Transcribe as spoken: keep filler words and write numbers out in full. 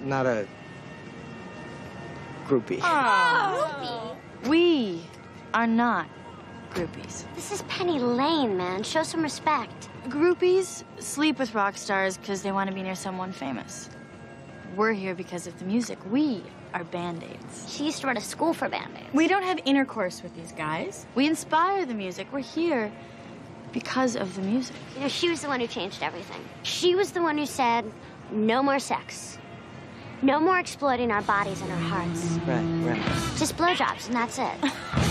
not a groupie. Oh. Groupie? We are not groupies. This is Penny Lane, man. Show some respect. Groupies sleep with rock stars because they want to be near someone famous. We're here because of the music. We are Band-Aids. She used to run a school for Band-Aids. We don't have intercourse with these guys. We inspire the music. We're here because of the music. You know, she was the one who changed everything. She was the one who said, no more sex. No more exploiting our bodies and our hearts. Right, right. Just blowjobs, and that's it.